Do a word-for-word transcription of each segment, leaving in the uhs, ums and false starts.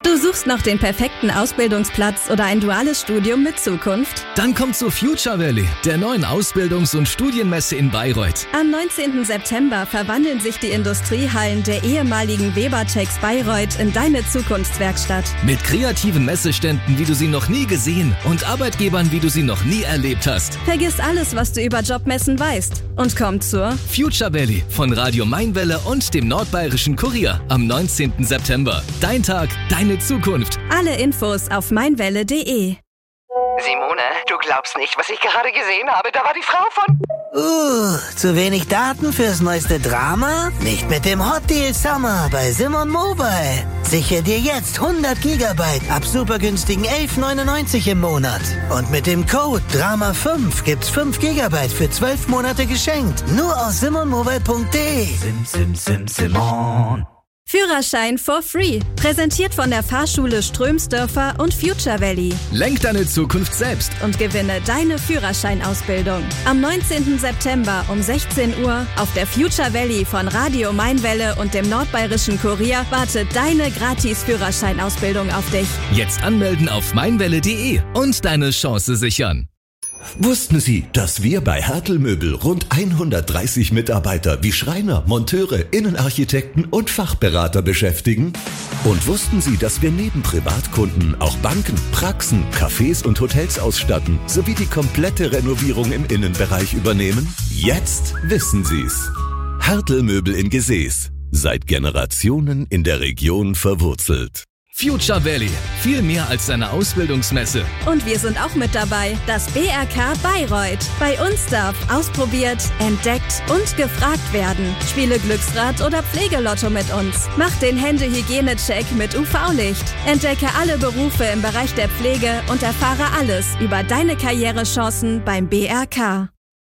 Du suchst noch den perfekten Ausbildungsplatz oder ein duales Studium mit Zukunft? Dann komm zu Future Valley, der neuen Ausbildungs- und Studienmesse in Bayreuth. Am neunzehnten September verwandeln sich die Industriehallen der ehemaligen Webertex Bayreuth in deine Zukunftswerkstatt. Mit kreativen Messeständen, wie du sie noch nie gesehen, und Arbeitgebern, wie du sie noch nie erlebt hast. Vergiss alles, was du über Jobmessen weißt und komm zur Future Valley von Radio Mainwelle und dem Nordbayerischen Kurier am neunzehnten September. Dein Tag, deine Zukunft. Alle Infos auf meinwelle punkt de. Simone, du glaubst nicht, was ich gerade gesehen habe. Da war die Frau von... Uh, zu wenig Daten fürs neueste Drama? Nicht mit dem Hot Deal Summer bei Simon Mobile. Sichere dir jetzt hundert Gigabyte ab super günstigen elf neunundneunzig im Monat. Und mit dem Code Drama fünf gibt's fünf Gigabyte für zwölf Monate geschenkt. Nur aus simon mobile punkt de. Sim, sim, sim, Simon. Führerschein for free. Präsentiert von der Fahrschule Strömsdörfer und Future Valley. Lenk deine Zukunft selbst. Und gewinne deine Führerscheinausbildung. Am neunzehnten September um sechzehn Uhr auf der Future Valley von Radio Mainwelle und dem Nordbayerischen Kurier wartet deine Gratis-Führerscheinausbildung auf dich. Jetzt anmelden auf meinwelle punkt de und deine Chance sichern. Wussten Sie, dass wir bei Hertel Möbel rund hundertdreißig Mitarbeiter wie Schreiner, Monteure, Innenarchitekten und Fachberater beschäftigen? Und wussten Sie, dass wir neben Privatkunden auch Banken, Praxen, Cafés und Hotels ausstatten, sowie die komplette Renovierung im Innenbereich übernehmen? Jetzt wissen Sie's. Hertel Möbel in Gesäß. Seit Generationen in der Region verwurzelt. Future Valley, viel mehr als eine Ausbildungsmesse. Und wir sind auch mit dabei, das B R K Bayreuth. Bei uns darf ausprobiert, entdeckt und gefragt werden. Spiele Glücksrad oder Pflegelotto mit uns. Mach den Händehygiene-Check mit U V-Licht. Entdecke alle Berufe im Bereich der Pflege und erfahre alles über deine Karrierechancen beim B R K.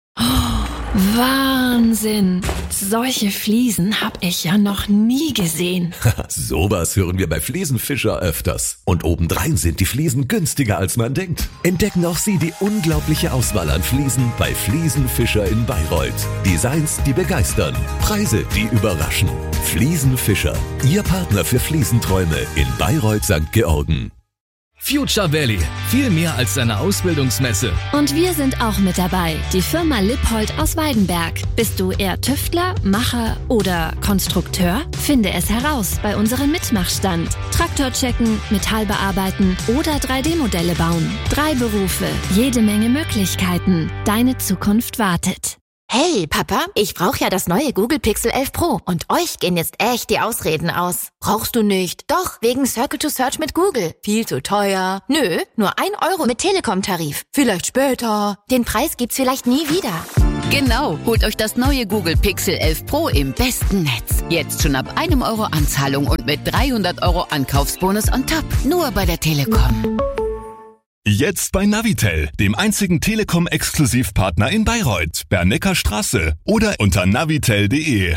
Wahnsinn! Solche Fliesen hab ich ja noch nie gesehen. Sowas hören wir bei Fliesenfischer öfters. Und obendrein sind die Fliesen günstiger, als man denkt. Entdecken auch Sie die unglaubliche Auswahl an Fliesen bei Fliesenfischer in Bayreuth. Designs, die begeistern. Preise, die überraschen. Fliesenfischer, Ihr Partner für Fliesenträume in Bayreuth Sankt Georgen. Future Valley, viel mehr als eine Ausbildungsmesse. Und wir sind auch mit dabei, die Firma Lippold aus Weidenberg. Bist du eher Tüftler, Macher oder Konstrukteur? Finde es heraus bei unserem Mitmachstand. Traktor checken, Metall bearbeiten oder drei D Modelle bauen. Drei Berufe, jede Menge Möglichkeiten. Deine Zukunft wartet. Hey, Papa, ich brauche ja das neue Google Pixel elf Pro und euch gehen jetzt echt die Ausreden aus. Brauchst du nicht? Doch, wegen Circle to Search mit Google. Viel zu teuer. Nö, nur ein Euro mit Telekom-Tarif. Vielleicht später. Den Preis gibt's vielleicht nie wieder. Genau, holt euch das neue Google Pixel elf Pro im besten Netz. Jetzt schon ab einem Euro Anzahlung und mit dreihundert Euro Ankaufsbonus on top. Nur bei der Telekom. Jetzt bei Navitel, dem einzigen Telekom-Exklusivpartner in Bayreuth, Bernecker Straße oder unter navitel punkt de.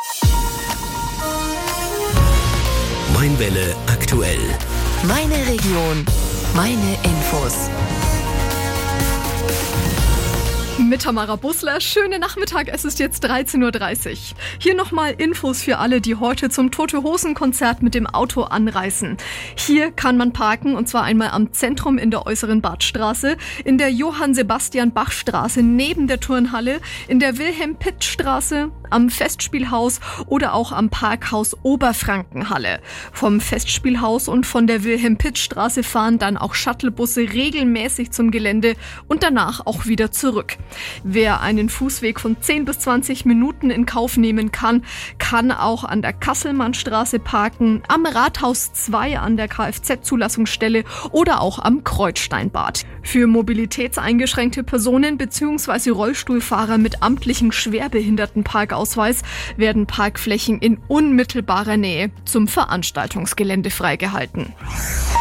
Mainwelle aktuell. Meine Region, meine Infos. Mit Tamara Busler, schönen Nachmittag, es ist jetzt dreizehn Uhr dreißig. Hier nochmal Infos für alle, die heute zum Tote-Hosen-Konzert mit dem Auto anreisen. Hier kann man parken, und zwar einmal am Zentrum in der äußeren Badstraße, in der Johann-Sebastian-Bach-Straße neben der Turnhalle, in der Wilhelm-Pitt-Straße, am Festspielhaus oder auch am Parkhaus Oberfrankenhalle. Vom Festspielhaus und von der Wilhelm-Pitt-Straße fahren dann auch Shuttlebusse regelmäßig zum Gelände und danach auch wieder zurück. Wer einen Fußweg von zehn bis zwanzig Minuten in Kauf nehmen kann, kann auch an der Kasselmannstraße parken, am Rathaus zwei an der Kfz-Zulassungsstelle oder auch am Kreuzsteinbad. Für mobilitätseingeschränkte Personen bzw. Rollstuhlfahrer mit amtlichem Schwerbehindertenparkausweis werden Parkflächen in unmittelbarer Nähe zum Veranstaltungsgelände freigehalten.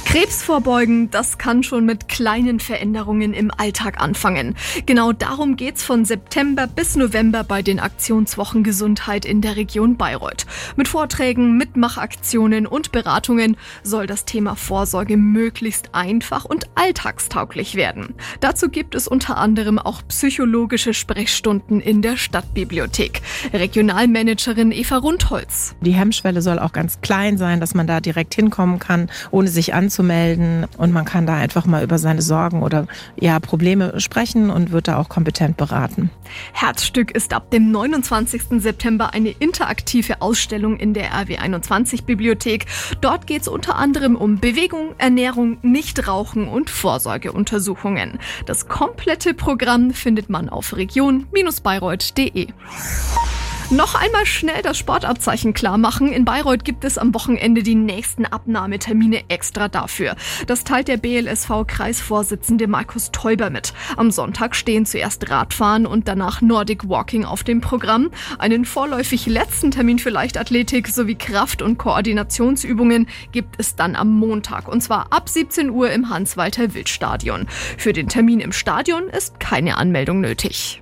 Krebs vorbeugen, das kann schon mit kleinen Veränderungen im Alltag anfangen. Genau darum geht's von September bis November bei den Aktionswochen Gesundheit in der Region Bayreuth. Mit Vorträgen, Mitmachaktionen und Beratungen soll das Thema Vorsorge möglichst einfach und alltagstauglich werden. Dazu gibt es unter anderem auch psychologische Sprechstunden in der Stadtbibliothek. Regionalmanagerin Eva Rundholz. Die Hemmschwelle soll auch ganz klein sein, dass man da direkt hinkommen kann, ohne sich anzumelden. Und man kann da einfach mal über seine Sorgen oder ja, Probleme sprechen und wird da auch kompetent beraten. Herzstück ist ab dem neunundzwanzigsten September eine interaktive Ausstellung in der R W einundzwanzig Bibliothek. Dort geht es unter anderem um Bewegung, Ernährung, Nichtrauchen und Vorsorgeuntersuchungen. Das komplette Programm findet man auf region Bindestrich bayreuth punkt de. Noch einmal schnell das Sportabzeichen klar machen. In Bayreuth gibt es am Wochenende die nächsten Abnahmetermine extra dafür. Das teilt der B L S V-Kreisvorsitzende Markus Teuber mit. Am Sonntag stehen zuerst Radfahren und danach Nordic Walking auf dem Programm. Einen vorläufig letzten Termin für Leichtathletik sowie Kraft- und Koordinationsübungen gibt es dann am Montag. Und zwar ab siebzehn Uhr im Hans-Walter-Wild-Stadion. Für den Termin im Stadion ist keine Anmeldung nötig.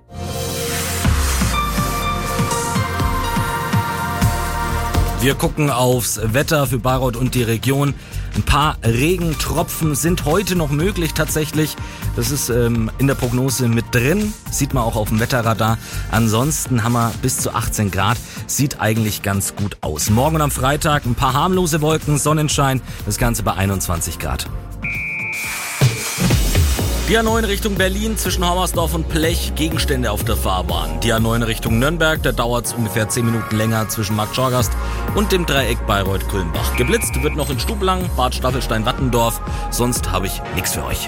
Wir gucken aufs Wetter für Bayreuth und die Region. Ein paar Regentropfen sind heute noch möglich tatsächlich. Das ist ähm, in der Prognose mit drin. Sieht man auch auf dem Wetterradar. Ansonsten haben wir bis zu achtzehn Grad. Sieht eigentlich ganz gut aus. Morgen und am Freitag ein paar harmlose Wolken, Sonnenschein. Das Ganze bei einundzwanzig Grad. Die A neun Richtung Berlin zwischen Hommersdorf und Blech, Gegenstände auf der Fahrbahn. Die A neun Richtung Nürnberg, da dauert es ungefähr zehn Minuten länger zwischen Markt Schorgast und dem Dreieck Bayreuth-Kulmbach. Geblitzt wird noch in Stublang, Bad Staffelstein-Wattendorf. Sonst habe ich nichts für euch.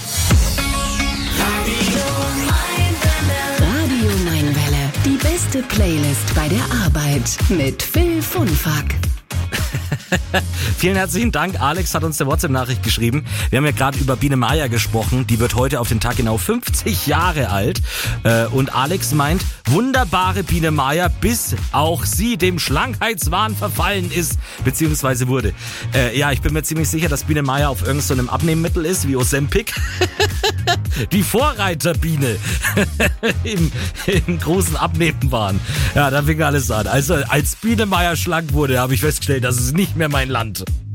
Radio Mainwelle, die beste Playlist bei der Arbeit mit Phil Funfack. Vielen herzlichen Dank. Alex hat uns eine WhatsApp-Nachricht geschrieben. Wir haben ja gerade über Biene Maya gesprochen. Die wird heute auf den Tag genau fünfzig Jahre alt. Und Alex meint, wunderbare Biene Maya, bis auch sie dem Schlankheitswahn verfallen ist, beziehungsweise wurde. Äh, ja, ich bin mir ziemlich sicher, dass Biene Maya auf irgendeinem so einem Abnehmmittel ist, wie Ozempic. Die Vorreiterbiene Im, im großen Abnehmenwahn. Ja, da fing alles an. Also als Biene Maya schlank wurde, habe ich festgestellt, das ist nicht mehr mein Land.